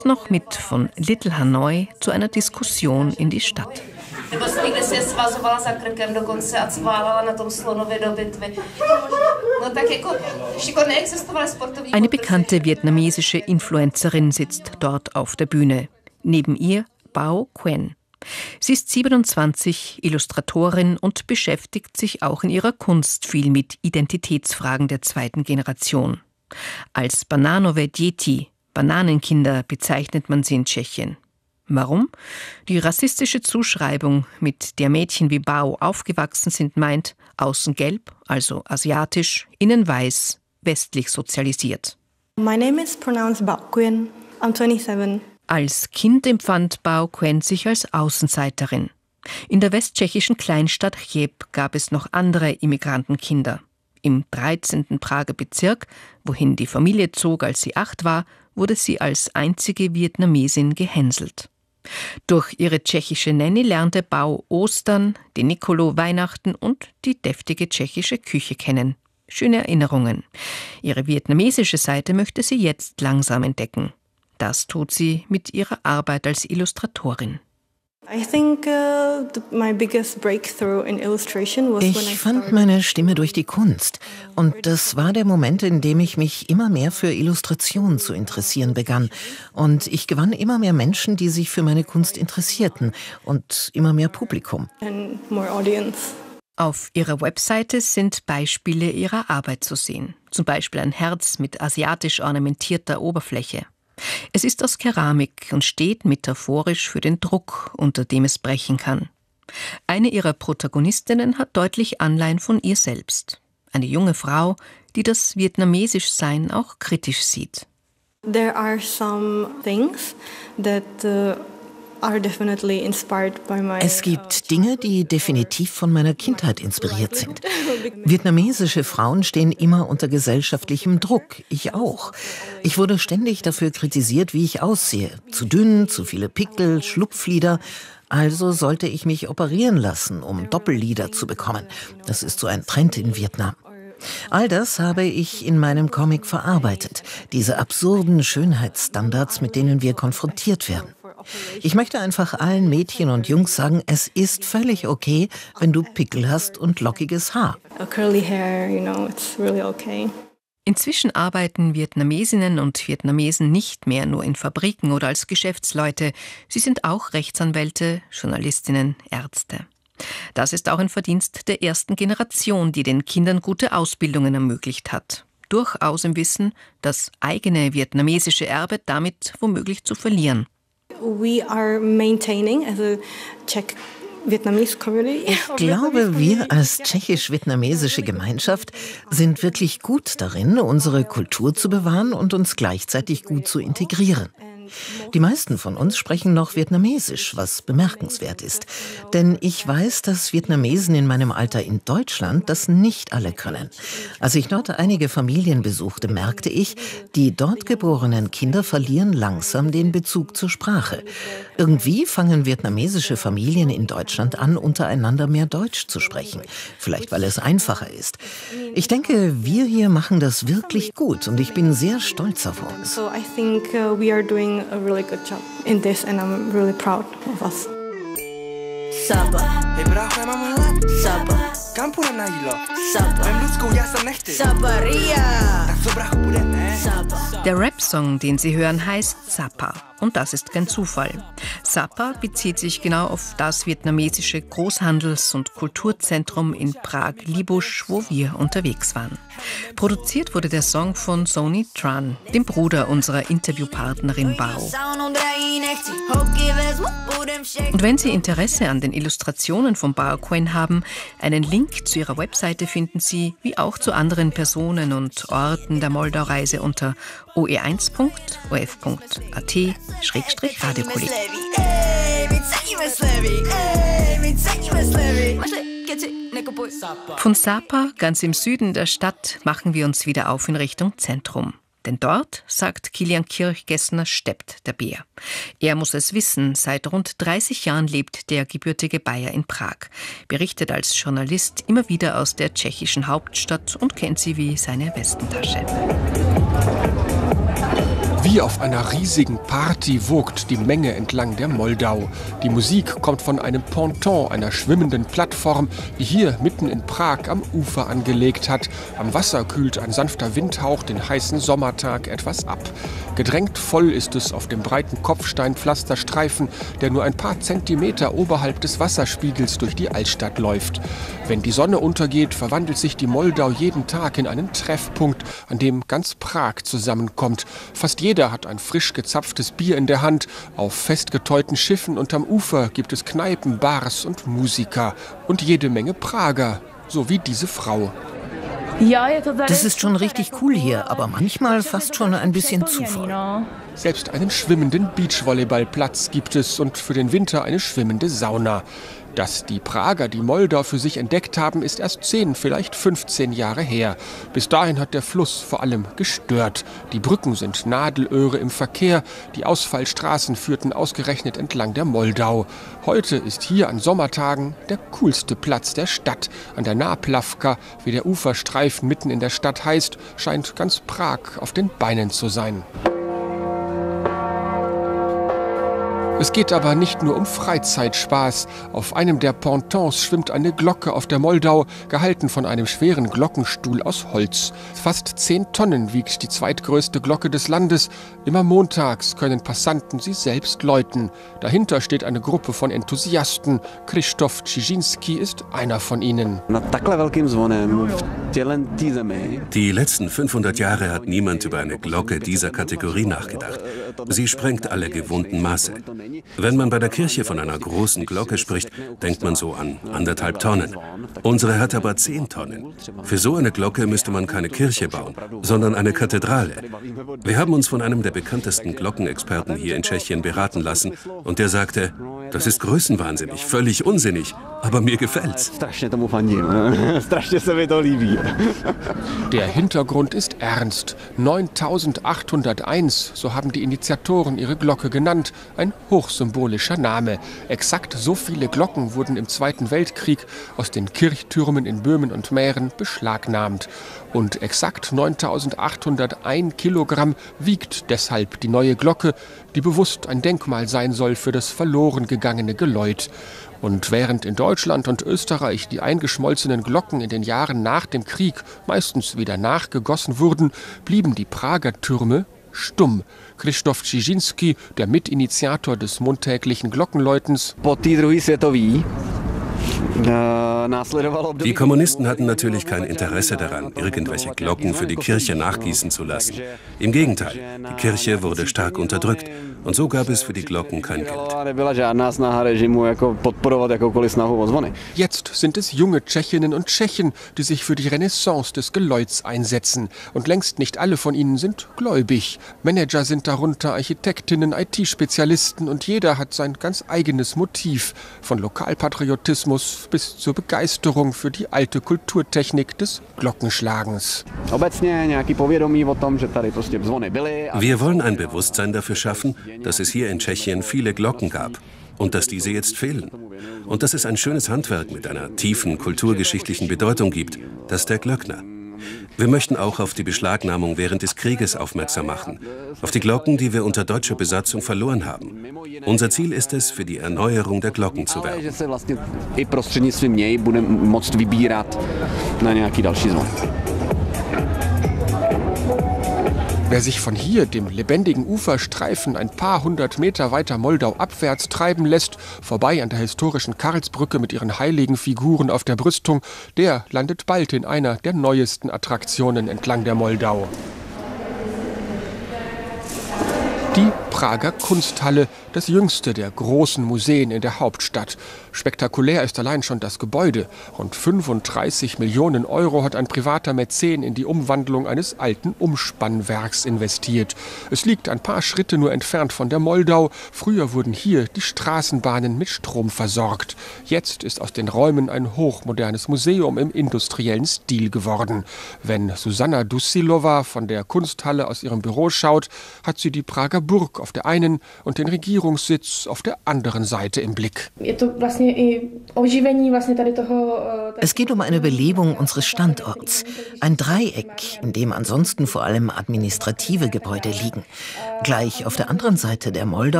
noch mit von Little Hanoi zu einer Diskussion in die Stadt. Eine bekannte vietnamesische Influencerin sitzt dort auf der Bühne. Neben ihr Bao Quen. Sie ist 27, Illustratorin und beschäftigt sich auch in ihrer Kunst viel mit Identitätsfragen der zweiten Generation. Als Bananové děti, Bananenkinder, bezeichnet man sie in Tschechien. Warum? Die rassistische Zuschreibung, mit der Mädchen wie Bao aufgewachsen sind, meint, außen gelb, also asiatisch, innen weiß, westlich sozialisiert. My name is pronounced Bao Quen. I'm 27. Als Kind empfand Bao Quen sich als Außenseiterin. In der westtschechischen Kleinstadt Cheb gab es noch andere Immigrantenkinder. Im 13. Prager Bezirk, wohin die Familie zog, als sie 8 war, wurde sie als einzige Vietnamesin gehänselt. Durch ihre tschechische Nanny lernte Bao Ostern, den Nikolo, Weihnachten und die deftige tschechische Küche kennen. Schöne Erinnerungen. Ihre vietnamesische Seite möchte sie jetzt langsam entdecken. Das tut sie mit ihrer Arbeit als Illustratorin. Ich fand meine Stimme durch die Kunst. Und das war der Moment, in dem ich mich immer mehr für Illustration zu interessieren begann. Und ich gewann immer mehr Menschen, die sich für meine Kunst interessierten. Und immer mehr Publikum. Auf ihrer Webseite sind Beispiele ihrer Arbeit zu sehen. Zum Beispiel ein Herz mit asiatisch ornamentierter Oberfläche. Es ist aus Keramik und steht metaphorisch für den Druck, unter dem es brechen kann. Eine ihrer Protagonistinnen hat deutlich Anleihen von ihr selbst. Eine junge Frau, die das Vietnamesischsein auch kritisch sieht. There are some things that Es gibt Dinge, die definitiv von meiner Kindheit inspiriert sind. Vietnamesische Frauen stehen immer unter gesellschaftlichem Druck. Ich auch. Ich wurde ständig dafür kritisiert, wie ich aussehe. Zu dünn, zu viele Pickel, Schlupflider. Also sollte ich mich operieren lassen, um Doppellider zu bekommen. Das ist so ein Trend in Vietnam. All das habe ich in meinem Comic verarbeitet. Diese absurden Schönheitsstandards, mit denen wir konfrontiert werden. Ich möchte einfach allen Mädchen und Jungs sagen, es ist völlig okay, wenn du Pickel hast und lockiges Haar. Inzwischen arbeiten Vietnamesinnen und Vietnamesen nicht mehr nur in Fabriken oder als Geschäftsleute. Sie sind auch Rechtsanwälte, Journalistinnen, Ärzte. Das ist auch ein Verdienst der ersten Generation, die den Kindern gute Ausbildungen ermöglicht hat. Durchaus im Wissen, das eigene vietnamesische Erbe damit womöglich zu verlieren. We are maintaining as a Czech Vietnamese community. Ich glaube, wir als tschechisch-vietnamesische Gemeinschaft sind wirklich gut darin, unsere Kultur zu bewahren und uns gleichzeitig gut zu integrieren. Die meisten von uns sprechen noch Vietnamesisch, was bemerkenswert ist. Denn ich weiß, dass Vietnamesen in meinem Alter in Deutschland das nicht alle können. Als ich dort einige Familien besuchte, merkte ich, die dort geborenen Kinder verlieren langsam den Bezug zur Sprache. Irgendwie fangen vietnamesische Familien in Deutschland an, untereinander mehr Deutsch zu sprechen. Vielleicht, weil es einfacher ist. Ich denke, wir hier machen das wirklich gut und ich bin sehr stolz auf uns. So I think we are doing a really good job in this and I'm really proud of us. Saba. Saba. Der Rap-Song, den Sie hören, heißt Sapa. Und das ist kein Zufall. Sapa bezieht sich genau auf das vietnamesische Großhandels- und Kulturzentrum in Prag-Libusch, wo wir unterwegs waren. Produziert wurde der Song von Sony Tran, dem Bruder unserer Interviewpartnerin Bao. Und wenn Sie Interesse an den Illustrationen von Bao Quen haben, einen Link zu ihrer Webseite finden Sie, wie auch zu anderen Personen und Orten der Moldau-Reise unter oe1.of.at/Radiokolleg. Von Sapa, ganz im Süden der Stadt, machen wir uns wieder auf in Richtung Zentrum. Denn dort, sagt Kilian Kirchgessner, steppt der Bär. Er muss es wissen, seit rund 30 Jahren lebt der gebürtige Bayer in Prag, berichtet als Journalist immer wieder aus der tschechischen Hauptstadt und kennt sie wie seine Westentasche. Wie auf einer riesigen Party wogt die Menge entlang der Moldau. Die Musik kommt von einem Ponton, einer schwimmenden Plattform, die hier mitten in Prag am Ufer angelegt hat. Am Wasser kühlt ein sanfter Windhauch den heißen Sommertag etwas ab. Gedrängt voll ist es auf dem breiten Kopfsteinpflasterstreifen, der nur ein paar Zentimeter oberhalb des Wasserspiegels durch die Altstadt läuft. Wenn die Sonne untergeht, verwandelt sich die Moldau jeden Tag in einen Treffpunkt, an dem ganz Prag zusammenkommt. Fast jeder hat ein frisch gezapftes Bier in der Hand. Auf festgeteuten Schiffen und am Ufer gibt es Kneipen, Bars und Musiker. Und jede Menge Prager, so wie diese Frau. Das ist schon richtig cool hier, aber manchmal fast schon ein bisschen zu voll. Selbst einen schwimmenden Beachvolleyballplatz gibt es und für den Winter eine schwimmende Sauna. Dass die Prager die Moldau für sich entdeckt haben, ist erst 10, vielleicht 15 Jahre her. Bis dahin hat der Fluss vor allem gestört. Die Brücken sind Nadelöhre im Verkehr, die Ausfallstraßen führten ausgerechnet entlang der Moldau. Heute ist hier an Sommertagen der coolste Platz der Stadt. An der Náplavka, wie der Uferstreifen mitten in der Stadt heißt, scheint ganz Prag auf den Beinen zu sein. Es geht aber nicht nur um Freizeitspaß. Auf einem der Pontons schwimmt eine Glocke auf der Moldau, gehalten von einem schweren Glockenstuhl aus Holz. Fast 10 Tonnen wiegt die zweitgrößte Glocke des Landes. Immer montags können Passanten sie selbst läuten. Dahinter steht eine Gruppe von Enthusiasten. Krzysztof Cieszynski ist einer von ihnen. Die letzten 500 Jahre hat niemand über eine Glocke dieser Kategorie nachgedacht. Sie sprengt alle gewohnten Maße. Wenn man bei der Kirche von einer großen Glocke spricht, denkt man so an 1,5 Tonnen. Unsere hat aber 10 Tonnen. Für so eine Glocke müsste man keine Kirche bauen, sondern eine Kathedrale. Wir haben uns von einem der bekanntesten Glockenexperten hier in Tschechien beraten lassen und der sagte, das ist größenwahnsinnig, völlig unsinnig, aber mir gefällt's. Der Hintergrund ist ernst. 9801, so haben die Initiatoren ihre Glocke genannt, ein hochsymbolischer Name. Exakt so viele Glocken wurden im Zweiten Weltkrieg aus den Kirchtürmen in Böhmen und Mähren beschlagnahmt. Und exakt 9801 Kilogramm wiegt deshalb die neue Glocke, die bewusst ein Denkmal sein soll für das verloren gegangene Geläut. Und während in Deutschland und Österreich die eingeschmolzenen Glocken in den Jahren nach dem Krieg meistens wieder nachgegossen wurden, blieben die Prager Türme stumm. Krzysztof Cieszynski, der Mitinitiator des montäglichen Glockenläutens. Die Kommunisten hatten natürlich kein Interesse daran, irgendwelche Glocken für die Kirche nachgießen zu lassen. Im Gegenteil, die Kirche wurde stark unterdrückt und so gab es für die Glocken kein Geld. Jetzt sind es junge Tschechinnen und Tschechen, die sich für die Renaissance des Geläuts einsetzen. Und längst nicht alle von ihnen sind gläubig. Manager sind darunter, Architektinnen, IT-Spezialisten und jeder hat sein ganz eigenes Motiv. Von Lokalpatriotismus bis zur Begeisterung für die alte Kulturtechnik des Glockenschlagens. Wir wollen ein Bewusstsein dafür schaffen, dass es hier in Tschechien viele Glocken gab und dass diese jetzt fehlen. Und dass es ein schönes Handwerk mit einer tiefen kulturgeschichtlichen Bedeutung gibt, das der Glöckner. Wir möchten auch auf die Beschlagnahmung während des Krieges aufmerksam machen, auf die Glocken, die wir unter deutscher Besatzung verloren haben. Unser Ziel ist es, für die Erneuerung der Glocken zu werben. Wer sich von hier, dem lebendigen Uferstreifen, ein paar hundert Meter weiter Moldau abwärts treiben lässt, vorbei an der historischen Karlsbrücke mit ihren heiligen Figuren auf der Brüstung, der landet bald in einer der neuesten Attraktionen entlang der Moldau. Die Prager Kunsthalle, das jüngste der großen Museen in der Hauptstadt. Spektakulär ist allein schon das Gebäude. Rund 35 Millionen Euro hat ein privater Mäzen in die Umwandlung eines alten Umspannwerks investiert. Es liegt ein paar Schritte nur entfernt von der Moldau. Früher wurden hier die Straßenbahnen mit Strom versorgt. Jetzt ist aus den Räumen ein hochmodernes Museum im industriellen Stil geworden. Wenn Susanna Dusilova von der Kunsthalle aus ihrem Büro schaut, hat sie die Prager Burg auf der einen und den Regierungssitz auf der anderen Seite im Blick. Es geht um eine Belebung unseres Standorts. Ein Dreieck, in dem ansonsten vor allem administrative Gebäude liegen. Gleich auf der anderen Seite der Moldau